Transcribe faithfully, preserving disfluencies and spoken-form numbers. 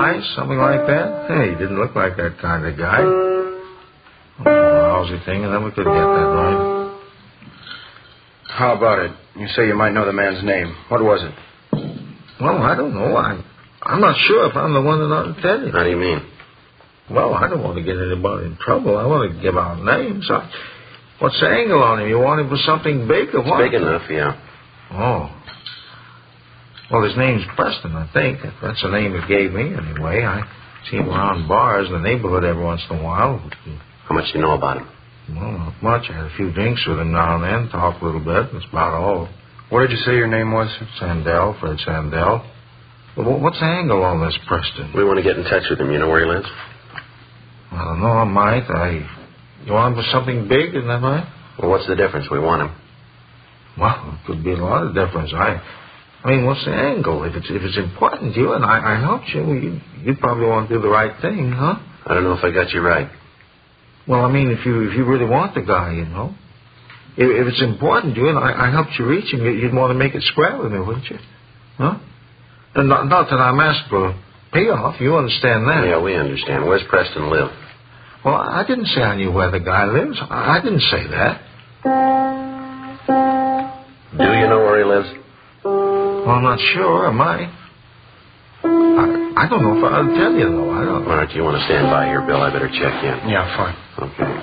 eyes, something like that? Hey, he didn't look like that kind of guy. Oh, lousy thing, and then we could get that right. How about it? You say you might know the man's name. What was it? Well, I don't know. I'm, I'm not sure if I'm the one that ought to tell you. How do you mean? Well, I don't want to get anybody in trouble. I want to give out names. I, what's the angle on him? You want him for something big or what? Big enough, yeah. Oh. Well, his name's Preston, I think. That's the name it gave me, anyway. I see him around bars in the neighborhood every once in a while. How much do you know about him? Well, not much. I had a few drinks with him now and then, talked a little bit. That's about all. What did you say your name was? Sandell, Fred Sandell. Well, what's the angle on this, Preston? We want to get in touch with him. You know where he lives? I don't know. I might. I... You want him for something big, isn't that right? Well, what's the difference? We want him. Well, it could be a lot of difference. I... I mean, what's the angle? If it's if it's important to you and I, I helped you, you, you'd probably want to do the right thing, huh? I don't know if I got you right. Well, I mean, if you if you really want the guy, you know. If, if it's important to you and I, I helped you reach him, you'd want to make it square with me, wouldn't you? Huh? And not, not that I'm asked for payoff. You understand that? Yeah, we understand. Where's Preston live? Well, I didn't say I knew where the guy lives. I, I didn't say that. Do you know where he lives? Well, I'm not sure. Am I? I, I don't know if I'll tell you, though. I don't. All right, you want to stand by here, Bill? I better check in. Yeah, fine. Okay.